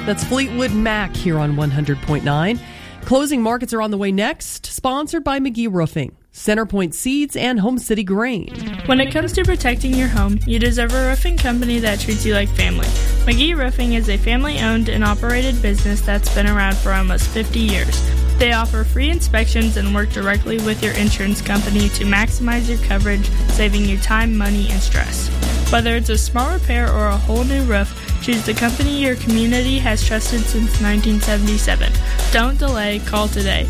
That's Fleetwood Mac here on 100.9. Closing markets are on the way next, sponsored by McGee Roofing, Centerpoint Seeds, and Home City Grain. When it comes to protecting your home, you deserve a roofing company that treats you like family. McGee Roofing is a family-owned and operated business that's been around for almost 50 years. They offer free inspections and work directly with your insurance company to maximize your coverage, saving you time, money, and stress. Whether it's a small repair or a whole new roof, choose the company your community has trusted since 1977. Don't delay, call today.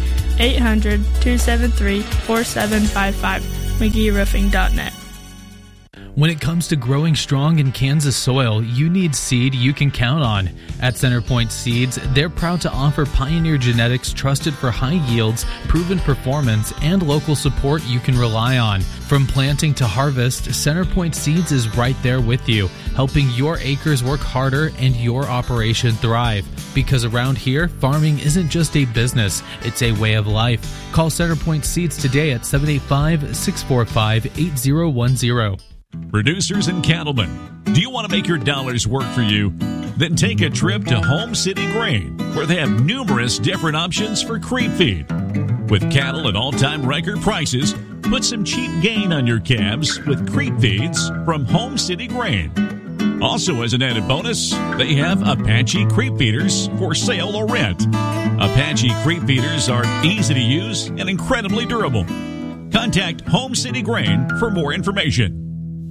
800-273-4755, McGeeRoofing.net. When it comes to growing strong in Kansas soil, you need seed you can count on. At Centerpoint Seeds, they're proud to offer pioneer genetics trusted for high yields, proven performance, and local support you can rely on. From planting to harvest, Centerpoint Seeds is right there with you, helping your acres work harder and your operation thrive. Because around here, farming isn't just a business, it's a way of life. Call Centerpoint Seeds today at 785-645-8010. Producers and cattlemen, do you want to make your dollars work for you? Then take a trip to Home City Grain, where they have numerous different options for creep feed. With cattle at all-time record prices, put some cheap gain on your calves with creep feeds from Home City Grain. Also, as an added bonus, they have Apache creep feeders for sale or rent. Apache creep feeders are easy to use and incredibly durable. Contact Home City Grain for more information.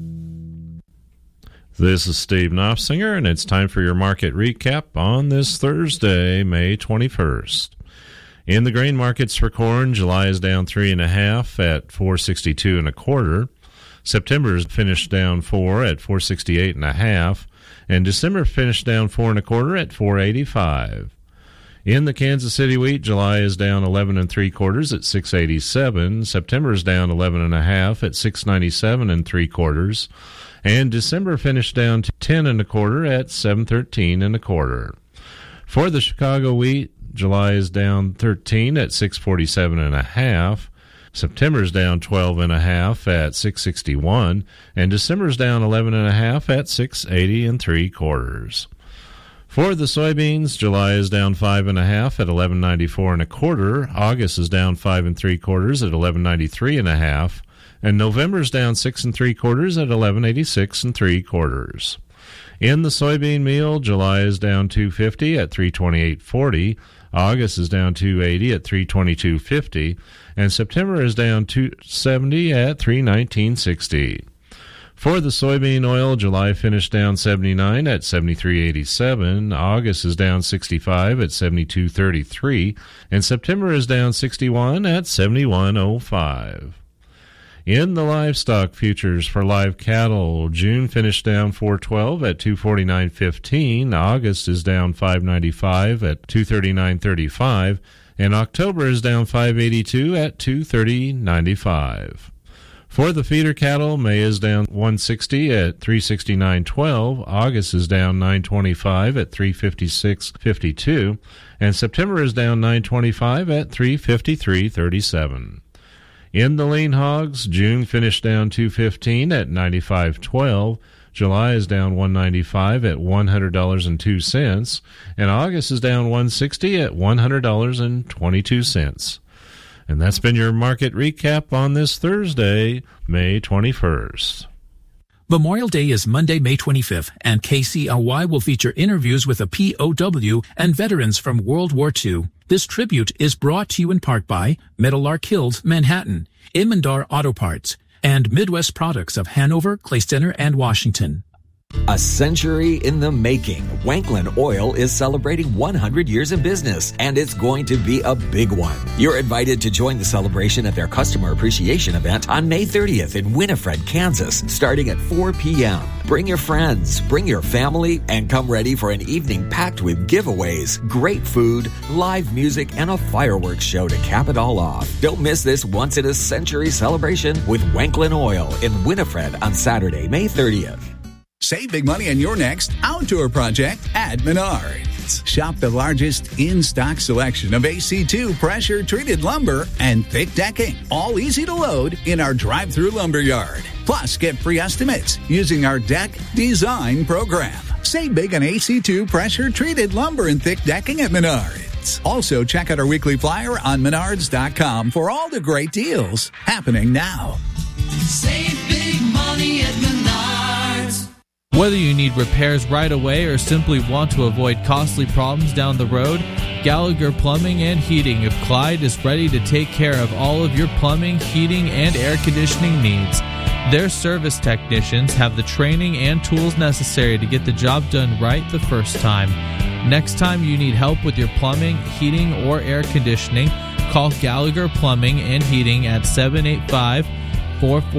This is Steve Knopfsinger, and it's time for your market recap on this Thursday, May 21st. In the grain markets for corn, July is down 3.5 at $4.6225. September is finished down 4 at $4.6850, and December finished down 4.25 at $4.85. In the Kansas City wheat, July is down 11.75 at $6.87. September is down 11.5 at $6.9775. And December finished down to 10.25 at $7.1325. For the Chicago wheat, July is down 13 at $6.4750. September is down 12.5 at $6.61, and December is down 11.5 at $6.8075. For the soybeans, July is down 5.5 at $11.9425. August is down 5.75 at $11.9350. And November's down 6 3/4 at 11.86 3/4. In the soybean meal, July is down 2.50 at 328.40. August is down 2.80 at 322.50, and September is down 2.70 at 319.60. For the soybean oil, July finished down 79 at 73.87. August is down 65 at 72.33, and September is down 61 at 71.05. In the livestock futures for live cattle, June finished down 4.12 at 249.15. August is down 5.95 at 239.35, and October is down 5.82 at 230.95. For the feeder cattle, May is down 160 at 369.12. August is down 925 at 356.52, and September is down 925 at 353.37. In the lean hogs, June finished down 215 at 95.12. July is down 195 at $100.02, and August is down 160 at $100.22. And that's been your market recap on this Thursday, May 21st. Memorial Day is Monday, May 25th, and KCLY will feature interviews with a POW and veterans from World War II. This tribute is brought to you in part by Meadowlark Hills, Manhattan, Immendar Auto Parts, and Midwest Products of Hanover, Clay Center, and Washington. A century in the making. Wanklyn Oil is celebrating 100 years in business, and it's going to be a big one. You're invited to join the celebration at their Customer Appreciation event on May 30th in Winifred, Kansas, starting at 4 p.m. Bring your friends, bring your family, and come ready for an evening packed with giveaways, great food, live music, and a fireworks show to cap it all off. Don't miss this once-in-a-century celebration with Wanklyn Oil in Winifred on Saturday, May 30th. Save big money on your next outdoor project at Menards. Shop the largest in-stock selection of AC2 pressure-treated lumber and thick decking, all easy to load in our drive-through lumber yard. Plus, get free estimates using our deck design program. Save big on AC2 pressure-treated lumber and thick decking at Menards. Also, check out our weekly flyer on Menards.com for all the great deals happening now. Save big money at Menards. Whether you need repairs right away or simply want to avoid costly problems down the road, Gallagher Plumbing and Heating of Clyde is ready to take care of all of your plumbing, heating, and air conditioning needs. Their service technicians have the training and tools necessary to get the job done right the first time. Next time you need help with your plumbing, heating, or air conditioning, call Gallagher Plumbing and Heating at 785-44